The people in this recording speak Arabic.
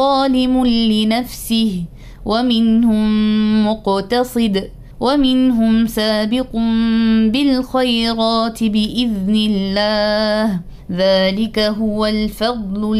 ظالم لنفسه ومنهم مقتصد ومنهم سابق بالخيرات بإذن الله ذلك هو الفضل